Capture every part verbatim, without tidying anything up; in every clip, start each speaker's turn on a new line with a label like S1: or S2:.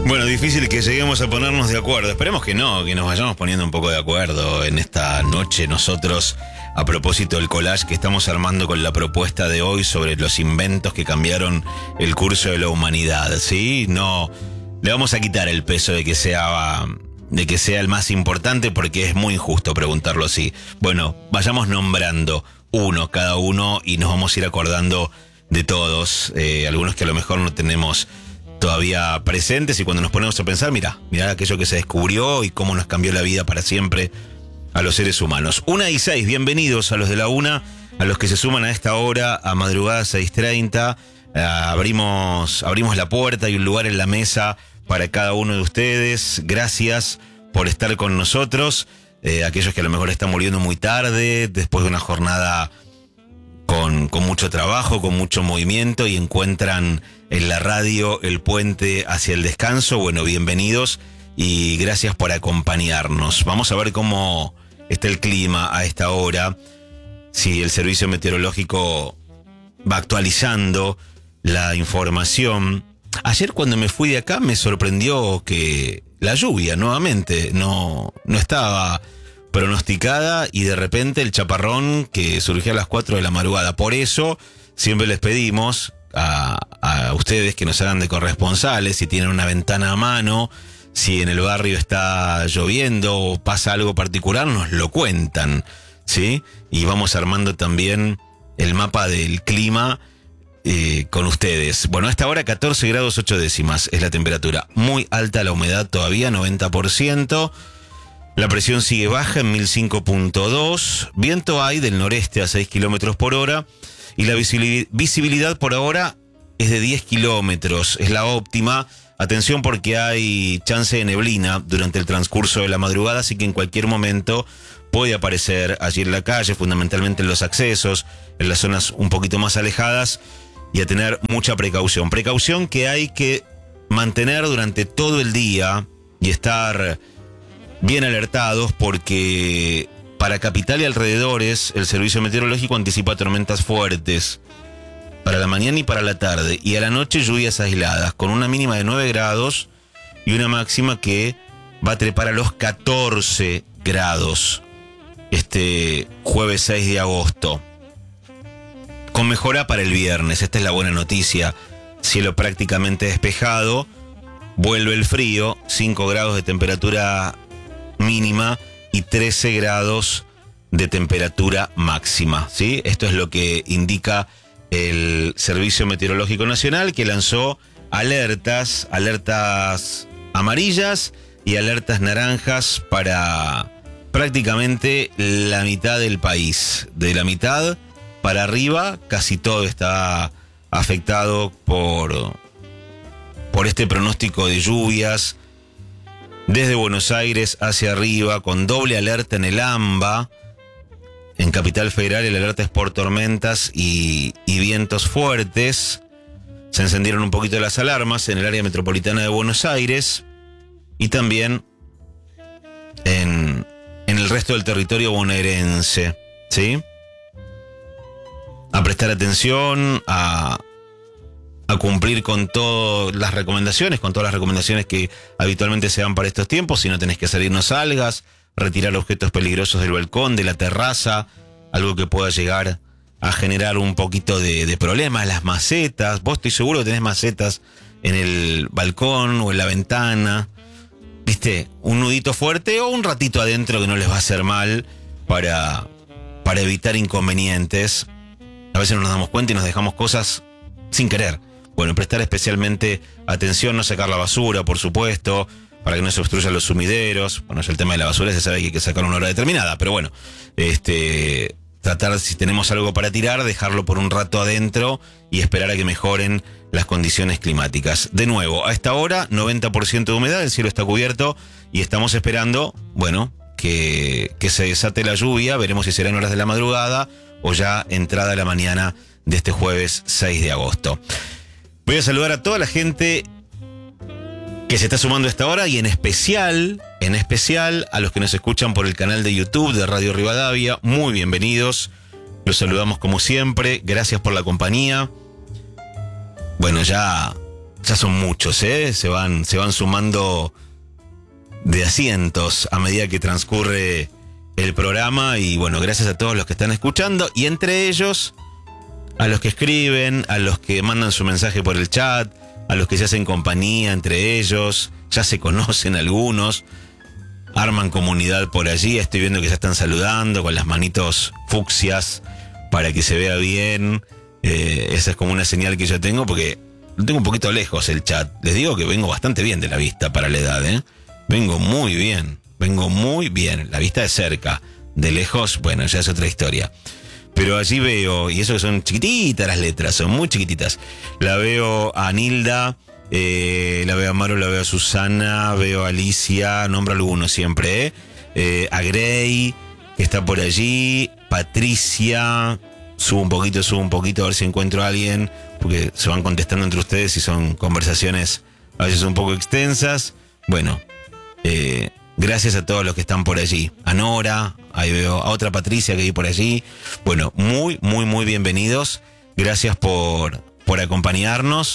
S1: Bueno, difícil que lleguemos a ponernos de acuerdo. Esperemos que no, que nos vayamos poniendo un poco de acuerdo en esta noche nosotros, a propósito del collage que estamos armando con la propuesta de hoy sobre los inventos que cambiaron el curso de la humanidad, ¿sí? No, le vamos a quitar el peso de que sea, de que sea el más importante, porque es muy injusto preguntarlo así. Bueno, vayamos nombrando uno cada uno y nos vamos a ir acordando de todos, eh, algunos que a lo mejor no tenemos todavía presentes, y cuando nos ponemos a pensar, mira, mira aquello que se descubrió y cómo nos cambió la vida para siempre a los seres humanos. Una y seis, bienvenidos a los de la una, a los que se suman a esta hora, a madrugada seis treinta. Uh, abrimos, abrimos la puerta y un lugar en la mesa para cada uno de ustedes. Gracias por estar con nosotros. Eh, aquellos que a lo mejor están volviendo muy tarde, después de una jornada Con, con mucho trabajo, con mucho movimiento, y encuentran en la radio el puente hacia el descanso. Bueno, bienvenidos y gracias por acompañarnos. Vamos a ver cómo está el clima a esta hora, si el servicio meteorológico va actualizando la información. Ayer cuando me fui de acá me sorprendió que la lluvia nuevamente no, no estaba pronosticada, y de repente el chaparrón que surgió a las cuatro de la madrugada. Por eso siempre les pedimos a, a ustedes que nos hagan de corresponsales, si tienen una ventana a mano, si en el barrio está lloviendo o pasa algo particular, nos lo cuentan, ¿sí? Y vamos armando también el mapa del clima eh, con ustedes. Bueno, a esta hora catorce grados ocho décimas es la temperatura. Muy alta la humedad todavía, noventa por ciento. La presión sigue baja en mil cinco punto dos, viento hay del noreste a seis kilómetros por hora, y la visibilidad por ahora es de diez kilómetros, es la óptima. Atención porque hay chance de neblina durante el transcurso de la madrugada, así que en cualquier momento puede aparecer allí en la calle, fundamentalmente en los accesos, en las zonas un poquito más alejadas, y a tener mucha precaución. Precaución que hay que mantener durante todo el día y estar bien alertados, porque para Capital y alrededores el servicio meteorológico anticipa tormentas fuertes para la mañana y para la tarde, y a la noche lluvias aisladas con una mínima de nueve grados y una máxima que va a trepar a los catorce grados este jueves seis de agosto, con mejora para el viernes. Esta es la buena noticia: cielo prácticamente despejado, vuelve el frío, cinco grados de temperatura mínima y trece grados de temperatura máxima, ¿sí? Esto es lo que indica el Servicio Meteorológico Nacional, que lanzó alertas, alertas amarillas y alertas naranjas para prácticamente la mitad del país. De la mitad para arriba, casi todo está afectado por, por este pronóstico de lluvias. Desde Buenos Aires hacia arriba, con doble alerta en el AMBA. En Capital Federal el alerta es por tormentas y, y vientos fuertes. Se encendieron un poquito las alarmas en el área metropolitana de Buenos Aires y también en, en el resto del territorio bonaerense, ¿sí? A prestar atención, a... a cumplir con todas las recomendaciones, con todas las recomendaciones que habitualmente se dan para estos tiempos. Si no tenés que salir, no salgas, retirar objetos peligrosos del balcón, de la terraza, algo que pueda llegar a generar un poquito de, de problemas. Las macetas, vos estoy seguro que tenés macetas en el balcón o en la ventana, viste, un nudito fuerte o un ratito adentro que no les va a hacer mal para, para evitar inconvenientes. A veces no nos damos cuenta y nos dejamos cosas sin querer. Bueno, prestar especialmente atención, no sacar la basura, por supuesto, para que no se obstruyan los sumideros. Bueno, ya el tema de la basura se sabe que hay que sacar a una hora determinada, pero bueno, este, tratar, si tenemos algo para tirar, dejarlo por un rato adentro y esperar a que mejoren las condiciones climáticas. De nuevo, a esta hora, noventa por ciento de humedad, el cielo está cubierto y estamos esperando, bueno, que, que se desate la lluvia. Veremos si será en horas de la madrugada o ya entrada la mañana de este jueves seis de agosto. Voy a saludar a toda la gente que se está sumando a esta hora, y en especial, en especial a los que nos escuchan por el canal de YouTube de Radio Rivadavia. Muy bienvenidos, los saludamos como siempre, gracias por la compañía. Bueno, ya ya son muchos, ¿eh? Se van, se van sumando de asientos a medida que transcurre el programa. Y bueno, gracias a todos los que están escuchando. Y entre ellos, a los que escriben, a los que mandan su mensaje por el chat, a los que se hacen compañía entre ellos. Ya se conocen algunos, arman comunidad por allí. Estoy viendo que ya están saludando con las manitos fucsias para que se vea bien. Eh, esa es como una señal que yo tengo, porque lo tengo un poquito lejos el chat. Les digo que vengo bastante bien de la vista para la edad, ¿eh? Vengo muy bien, vengo muy bien. La vista de cerca, de lejos, bueno, ya es otra historia. Pero allí veo, y eso que son chiquititas las letras, son muy chiquititas. La veo a Nilda, eh, la veo a Maro, la veo a Susana, veo a Alicia, nombro alguno siempre, ¿eh? Eh, a Grey, que está por allí, Patricia, subo un poquito, subo un poquito a ver si encuentro a alguien, porque se van contestando entre ustedes y son conversaciones a veces un poco extensas. Bueno, eh, gracias a todos los que están por allí. A Nora, ahí veo a otra Patricia que hay por allí. Bueno, muy, muy, muy bienvenidos. Gracias por, por acompañarnos.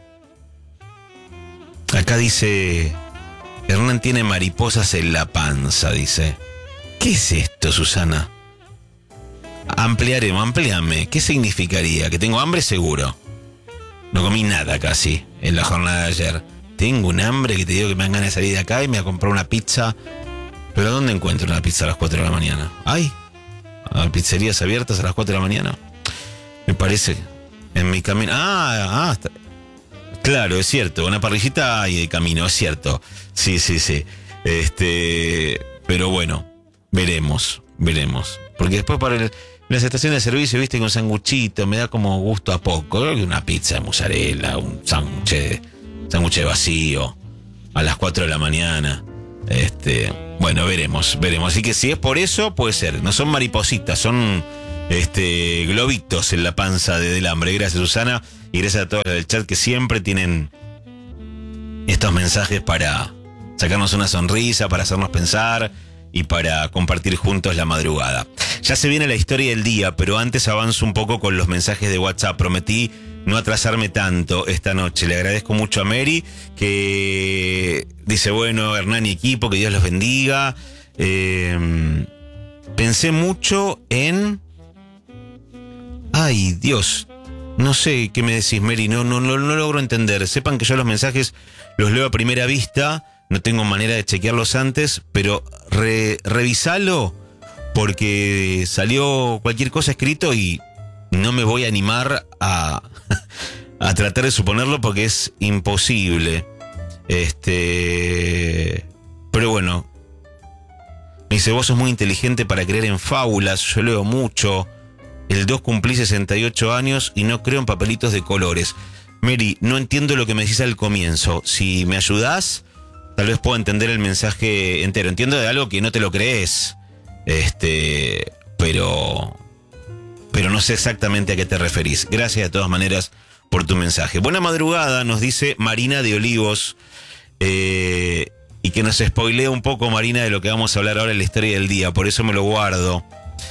S1: Acá dice, Hernán tiene mariposas en la panza, dice. ¿Qué es esto, Susana? Ampliaremos, amplíame. ¿Qué significaría? ¿Que tengo hambre? Seguro. No comí nada casi en la jornada de ayer. Tengo un hambre que te digo que me dan ganas de salir de acá y me voy a comprar una pizza. ¿Pero dónde encuentro una pizza a las cuatro de la mañana? ¿Hay? ¿Pizzerías abiertas a las cuatro de la mañana? Me parece. En mi camino... Ah, ah, está... Claro, es cierto. Una parrillita hay de camino, es cierto. Sí, sí, sí. Este... Pero bueno, veremos, veremos. Porque después para el... las estaciones de servicio, viste, con sanguchito, me da como gusto a poco. Creo que una pizza de mozzarella, un sándwich, sándwich vacío, a las cuatro de la mañana. Este, bueno, veremos, veremos. Así que si es por eso, puede ser. No son maripositas, son este globitos en la panza de, del hambre. Gracias, Susana, y gracias a todos los del chat que siempre tienen estos mensajes para sacarnos una sonrisa, para hacernos pensar y para compartir juntos la madrugada. Ya se viene la historia del día, pero antes avanzo un poco con los mensajes de WhatsApp. Prometí no atrasarme tanto esta noche. Le agradezco mucho a Mary, que dice, bueno, Hernán y equipo, que Dios los bendiga. Eh, pensé mucho en... Ay, Dios, no sé qué me decís, Mary, no, no, no, no logro entender. Sepan que yo los mensajes los leo a primera vista, no tengo manera de chequearlos antes, pero re, revisalo, porque salió cualquier cosa escrito y no me voy a animar a, a tratar de suponerlo porque es imposible. Este, pero bueno, me dice, vos sos muy inteligente para creer en fábulas, yo leo mucho. El dos cumplí sesenta y ocho años y no creo en papelitos de colores. Mary, no entiendo lo que me decís al comienzo. Si me ayudás, tal vez puedo entender el mensaje entero. Entiendo de algo que no te lo crees. Este, pero, pero no sé exactamente a qué te referís. Gracias de todas maneras por tu mensaje. Buena madrugada, nos dice Marina de Olivos. Eh, y que nos spoilea un poco, Marina, de lo que vamos a hablar ahora en la historia del día. Por eso me lo guardo.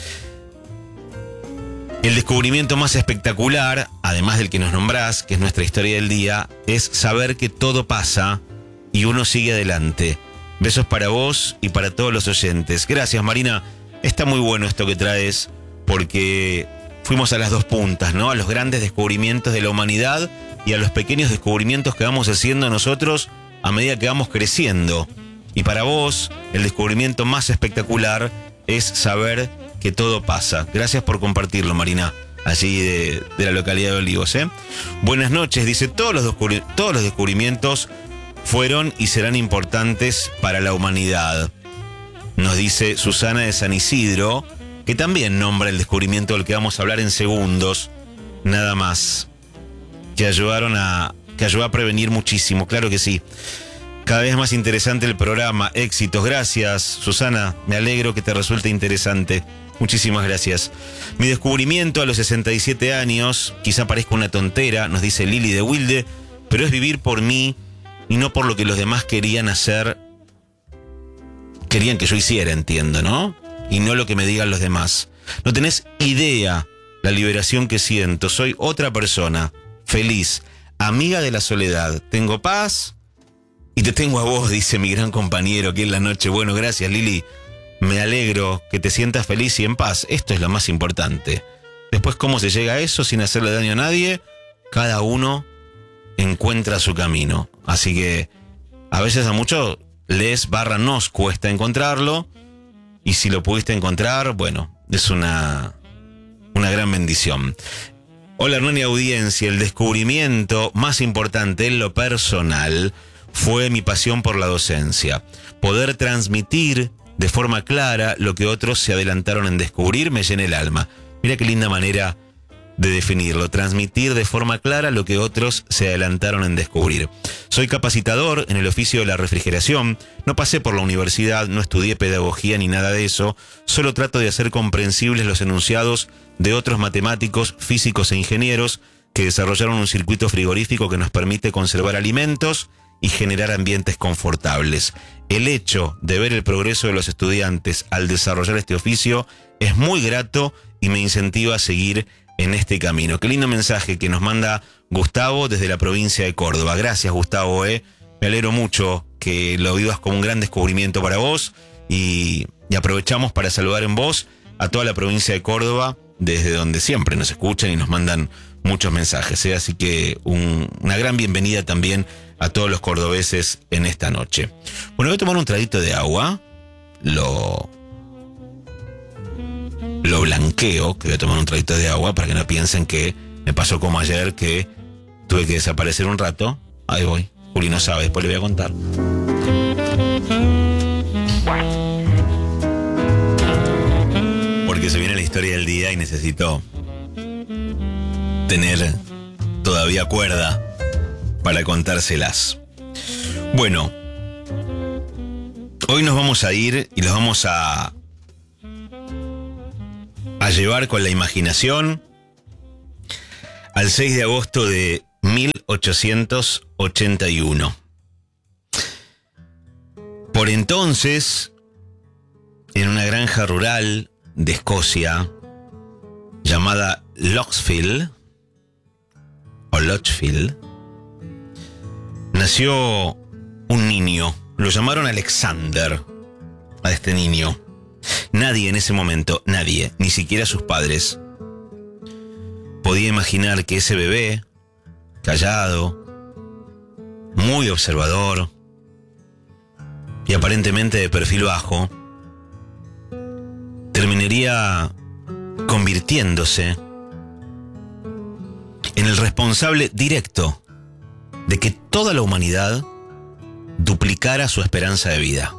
S1: El descubrimiento más espectacular, además del que nos nombrás, que es nuestra historia del día, es saber que todo pasa y uno sigue adelante. Besos para vos y para todos los oyentes. Gracias, Marina. Está muy bueno esto que traes, porque fuimos a las dos puntas, ¿no? A los grandes descubrimientos de la humanidad y a los pequeños descubrimientos que vamos haciendo nosotros a medida que vamos creciendo. Y para vos, el descubrimiento más espectacular es saber que todo pasa. Gracias por compartirlo, Marina, allí de, de la localidad de Olivos, ¿eh? Buenas noches, dice, todos los, descubri- todos los descubrimientos fueron y serán importantes para la humanidad. Nos dice Susana de San Isidro, que también nombra el descubrimiento del que vamos a hablar en segundos, nada más, que ayudaron a, que ayudó a prevenir muchísimo, claro que sí. Cada vez más interesante el programa, éxitos, gracias, Susana, me alegro que te resulte interesante. Muchísimas gracias. Mi descubrimiento a los sesenta y siete años, quizá parezca una tontera, nos dice Lili de Wilde, pero es vivir por mí y no por lo que los demás querían hacer, querían que yo hiciera, entiendo, ¿no? Y no lo que me digan los demás. No tenés idea la liberación que siento, soy otra persona, feliz, amiga de la soledad. Tengo paz y te tengo a vos, dice mi gran compañero aquí en la noche. Bueno, gracias, Lili. Me alegro que te sientas feliz y en paz. Esto es lo más importante. Después, ¿cómo se llega a eso sin hacerle daño a nadie? Cada uno encuentra su camino. Así que a veces a muchos les barra nos cuesta encontrarlo. Y si lo pudiste encontrar, bueno, es una, una gran bendición. Hola, Hernán y audiencia. El descubrimiento más importante en lo personal fue mi pasión por la docencia. Poder transmitir de forma clara lo que otros se adelantaron en descubrir me llena el alma. Mira qué linda manera de definirlo. Transmitir de forma clara lo que otros se adelantaron en descubrir. Soy capacitador en el oficio de la refrigeración. No pasé por la universidad, no estudié pedagogía ni nada de eso. Solo trato de hacer comprensibles los enunciados de otros matemáticos, físicos e ingenieros que desarrollaron un circuito frigorífico que nos permite conservar alimentos y generar ambientes confortables. El hecho de ver el progreso de los estudiantes al desarrollar este oficio es muy grato y me incentiva a seguir en este camino. Qué lindo mensaje que nos manda Gustavo desde la provincia de Córdoba. Gracias, Gustavo, eh. Me alegro mucho que lo vivas como un gran descubrimiento para vos y, y aprovechamos para saludar en voz a toda la provincia de Córdoba, desde donde siempre nos escuchan y nos mandan muchos mensajes, ¿eh? Así que un, una gran bienvenida también a todos los cordobeses en esta noche. Bueno, voy a tomar un traguito de agua, lo, lo blanqueo, que voy a tomar un traguito de agua para que no piensen que me pasó como ayer, que tuve que desaparecer un rato. Ahí voy, Juli no sabe, después le voy a contar. Porque se viene la historia del día y necesito tener todavía cuerda para contárselas. Bueno, hoy nos vamos a ir y los vamos a a llevar con la imaginación al seis de agosto de mil ochocientos ochenta y uno. Por entonces, en una granja rural de Escocia llamada Lochfield o Lochfield, nació un niño. Lo llamaron Alexander a este niño. Nadie en ese momento, nadie, ni siquiera sus padres, podía imaginar que ese bebé, callado, muy observador y aparentemente de perfil bajo, terminaría convirtiéndose en el responsable directo de que toda la humanidad duplicara su esperanza de vida.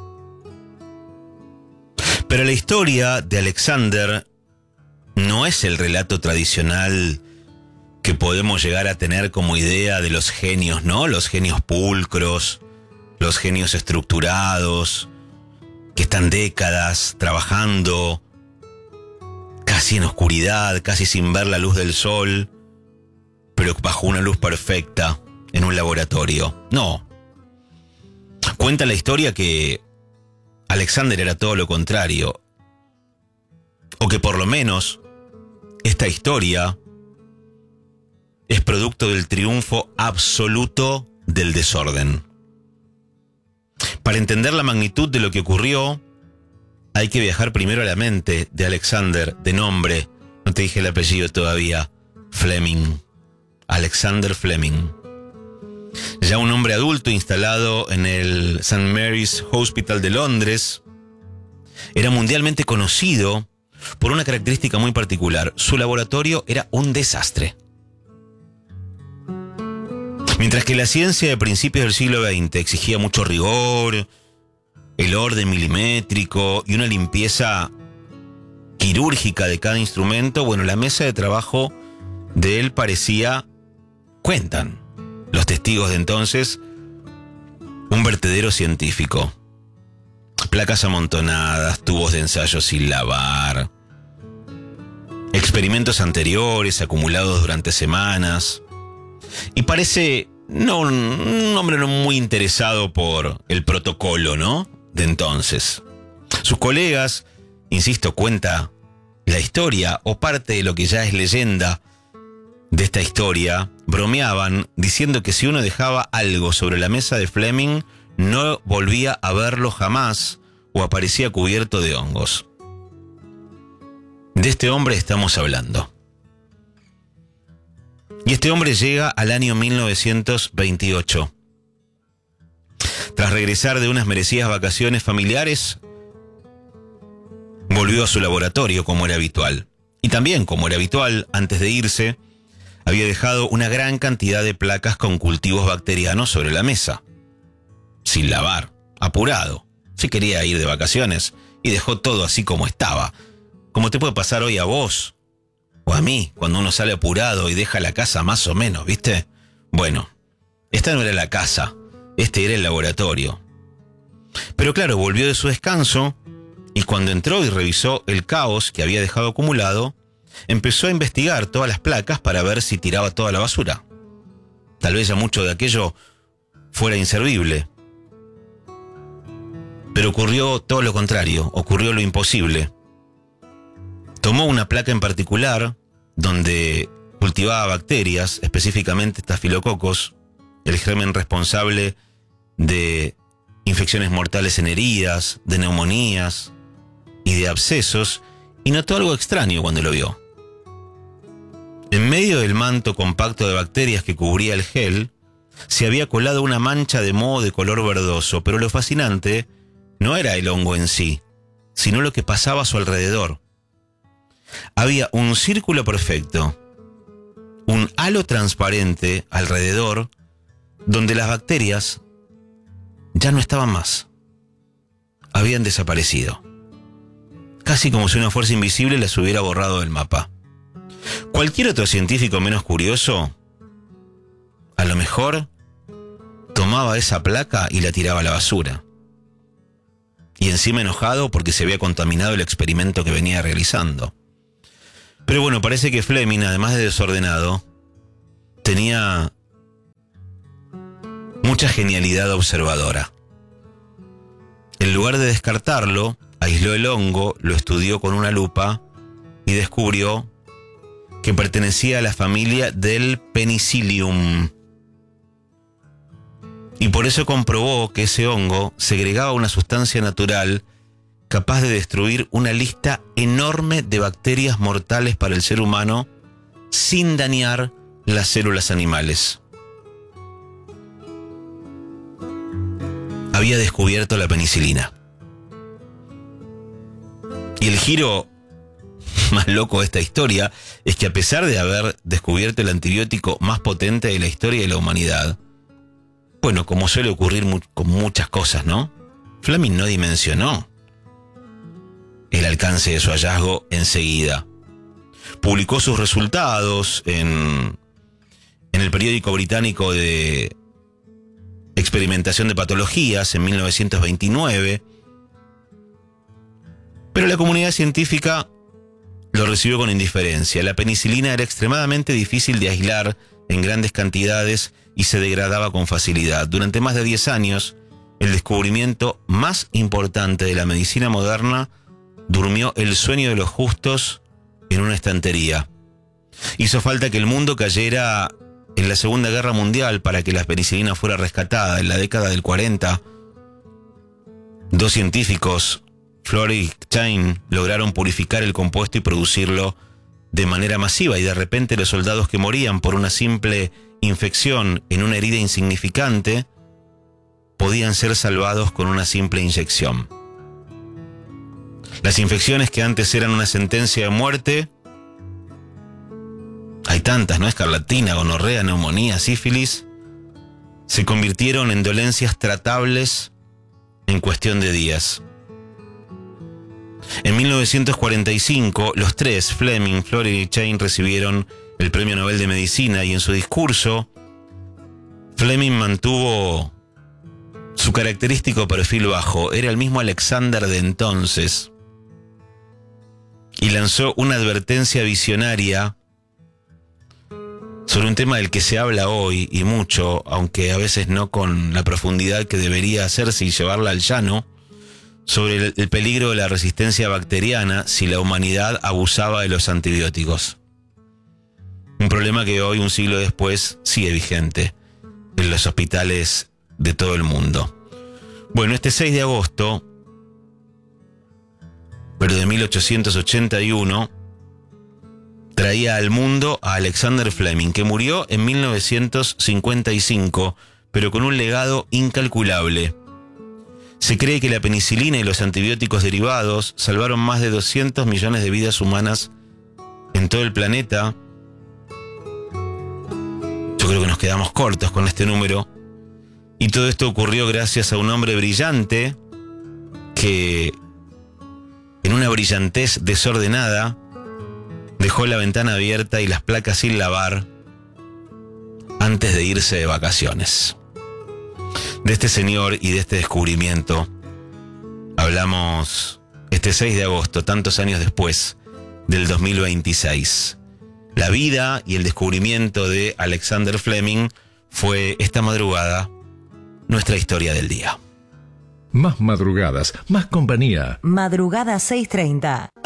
S1: Pero la historia de Alexander no es el relato tradicional que podemos llegar a tener como idea de los genios, ¿no? Los genios pulcros, los genios estructurados, que están décadas trabajando casi en oscuridad, casi sin ver la luz del sol, pero bajo una luz perfecta en un laboratorio. No. Cuenta la historia que Alexander era todo lo contrario, o que por lo menos esta historia es producto del triunfo absoluto del desorden. Para entender la magnitud de lo que ocurrió, hay que viajar primero a la mente de Alexander, de nombre, no te dije el apellido todavía, Fleming, Alexander Fleming. Ya un hombre adulto instalado en el Saint Mary's Hospital de Londres, era mundialmente conocido por una característica muy particular. Su laboratorio era un desastre. Mientras que la ciencia de principios del siglo veinte exigía mucho rigor, el orden milimétrico y una limpieza quirúrgica de cada instrumento, bueno, la mesa de trabajo de él parecía, cuentan los testigos de entonces, un vertedero científico. Placas amontonadas, tubos de ensayo sin lavar, experimentos anteriores acumulados durante semanas. Y parece no, un hombre no muy interesado por el protocolo, ¿no?, de entonces. Sus colegas, insisto, cuenta la historia o parte de lo que ya es leyenda, de esta historia bromeaban diciendo que si uno dejaba algo sobre la mesa de Fleming, no volvía a verlo jamás o aparecía cubierto de hongos. De este hombre estamos hablando. Y este hombre llega al año mil novecientos veintiocho. Tras regresar de unas merecidas vacaciones familiares, volvió a su laboratorio como era habitual. Y también, como era habitual, antes de irse, había dejado una gran cantidad de placas con cultivos bacterianos sobre la mesa. Sin lavar, apurado. Se quería ir de vacaciones y dejó todo así como estaba. Como te puede pasar hoy a vos o a mí, cuando uno sale apurado y deja la casa más o menos, ¿viste? Bueno, esta no era la casa, este era el laboratorio. Pero claro, volvió de su descanso y cuando entró y revisó el caos que había dejado acumulado, empezó a investigar todas las placas para ver si tiraba toda la basura. Tal vez ya mucho de aquello fuera inservible. Pero ocurrió todo lo contrario, ocurrió lo imposible. Tomó una placa en particular donde cultivaba bacterias, específicamente estafilococos, el germen responsable de infecciones mortales en heridas, de neumonías y de abscesos, y notó algo extraño cuando lo vio. En medio del manto compacto de bacterias que cubría el gel, se había colado una mancha de moho de color verdoso, pero lo fascinante no era el hongo en sí, sino lo que pasaba a su alrededor. Había un círculo perfecto, un halo transparente alrededor, donde las bacterias ya no estaban más. Habían desaparecido. Casi como si una fuerza invisible las hubiera borrado del mapa. Cualquier otro científico menos curioso, a lo mejor, tomaba esa placa y la tiraba a la basura. Y encima enojado porque se había contaminado el experimento que venía realizando. Pero bueno, parece que Fleming, además de desordenado, tenía mucha genialidad observadora. En lugar de descartarlo, aisló el hongo, lo estudió con una lupa y descubrió que pertenecía a la familia del Penicillium. Y por eso comprobó que ese hongo segregaba una sustancia natural capaz de destruir una lista enorme de bacterias mortales para el ser humano sin dañar las células animales. Había descubierto la penicilina. Y el giro más loco de esta historia es que a pesar de haber descubierto el antibiótico más potente de la historia de la humanidad, bueno, como suele ocurrir mu- con muchas cosas, ¿no? Fleming no dimensionó el alcance de su hallazgo enseguida. Publicó sus resultados en, en el periódico británico de experimentación de patologías en mil novecientos veintinueve, pero la comunidad científica lo recibió con indiferencia. La penicilina era extremadamente difícil de aislar en grandes cantidades y se degradaba con facilidad. Durante más de diez años, el descubrimiento más importante de la medicina moderna durmió el sueño de los justos en una estantería. Hizo falta que el mundo cayera en la Segunda Guerra Mundial para que la penicilina fuera rescatada. En la década del cuarenta, dos científicos, Florey y Chain, lograron purificar el compuesto y producirlo de manera masiva, y de repente los soldados que morían por una simple infección en una herida insignificante podían ser salvados con una simple inyección. Las infecciones que antes eran una sentencia de muerte, hay tantas, ¿no? Escarlatina, gonorrea, neumonía, sífilis, se convirtieron en dolencias tratables en cuestión de días. En mil novecientos cuarenta y cinco, los tres, Fleming, Florey y Chain, recibieron el Premio Nobel de Medicina, y en su discurso, Fleming mantuvo su característico perfil bajo. Era el mismo Alexander de entonces, y lanzó una advertencia visionaria sobre un tema del que se habla hoy y mucho, aunque a veces no con la profundidad que debería hacerse y llevarla al llano, sobre el, el peligro de la resistencia bacteriana si la humanidad abusaba de los antibióticos. Un problema que hoy, un siglo después, sigue vigente en los hospitales de todo el mundo. Bueno, este seis de agosto, pero de mil ochocientos ochenta y uno, traía al mundo a Alexander Fleming, que murió en mil novecientos cincuenta y cinco, pero con un legado incalculable. Se cree que la penicilina y los antibióticos derivados salvaron más de doscientos millones de vidas humanas en todo el planeta. Yo creo que nos quedamos cortos con este número. Y todo esto ocurrió gracias a un hombre brillante que, en una brillantez desordenada, dejó la ventana abierta y las placas sin lavar antes de irse de vacaciones. De este señor y de este descubrimiento hablamos este seis de agosto, tantos años después del dos mil veintiséis. La vida y el descubrimiento de Alexander Fleming fue esta madrugada nuestra historia del día.
S2: Más madrugadas, más compañía.
S3: Madrugada seiscientos treinta.